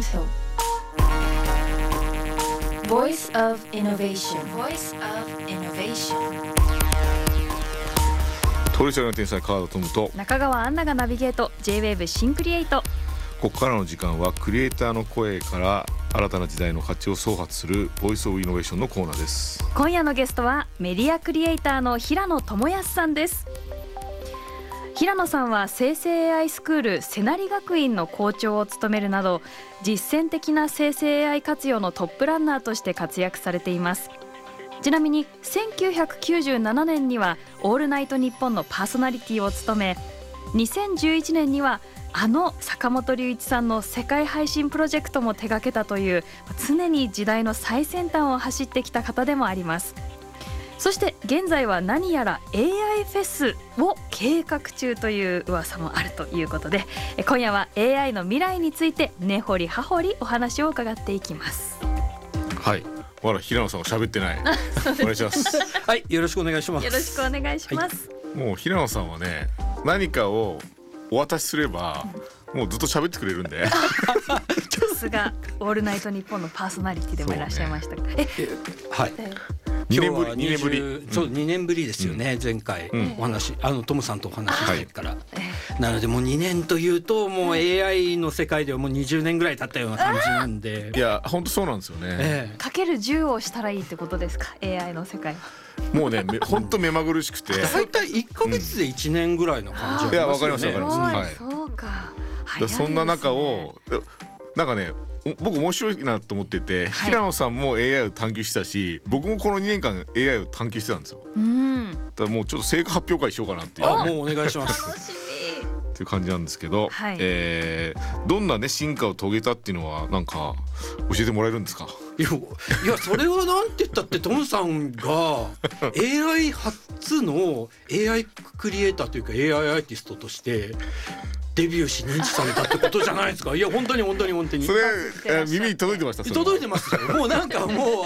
Toronto Voice of Innovation Voice of Innovation 通りすがりの天才川田トムと中川アンナがナビゲート J-WAVE シンクリエイト。 ここからの時間はクリエイターの声から新たな時代の価値を創発するボイスオブイノベーションのコーナーです。 今夜のゲストはメディアクリエイターの平野智康さんです。平野さんは生成 AI スクール瀬成学院の校長を務めるなど実践的な生成 AI 活用のトップランナーとして活躍されています。ちなみに1997年にはオールナイトニッポンのパーソナリティを務め、2011年には坂本龍一さんの世界配信プロジェクトも手掛けたという常に時代の最先端を走ってきた方でもあります。そして現在は何やら AI フェスを計画中という噂もあるということで、今夜は AI の未来について根掘り葉掘りお話を伺っていきます。 はい、まだ平野さんが喋ってないお願いしますはい、よろしくお願いします。 よろしくお願いします、 もう平野さんはね、何かをお渡しすればもうずっと喋ってくれるんでさすがオールナイトニッポンのパーソナリティでもいらっしゃいましたが、 はい、 2年ぶりそう2年ぶりですよね、前回お話トムさんとお話ししてから、なのでもう2年というともう AI の世界ではもう20年ぐらい経ったような感じなんで、 いや本当そうなんですよね、 かける10をしたらいいってことですか、 AI の世界は。 もうね本当目まぐるしくて大体1ヶ月で1年ぐらいの感じありますよね。 いやわかりますわかります、はい、 そうか、 そんな中をなんかね、僕面白いなと思ってて、平野さんも AI を探求してたし、僕もこの2年間 AI を探求してたんですよ。だからもうちょっと成果発表会しようかなっていう、 もうお願いしますっていう感じなんですけど、 はい、 どんなね進化を遂げたっていうのはなんか教えてもらえるんですか。 いやそれはなんて言ったってトムさんが AI 初の AI クリエイターというか AI アーティストとしてデビューし認知されたってことじゃないですか。いや本当にそれ耳に届いてました。 届いてますよ。もうなんかもう